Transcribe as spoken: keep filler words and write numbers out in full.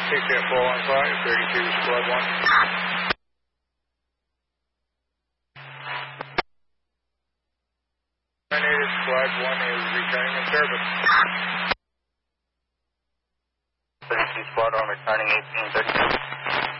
Take that four one five, thirty-two, squad one. Terminated, squad one is returning in service. thirty-two, squad one returning eighteen thirty-two.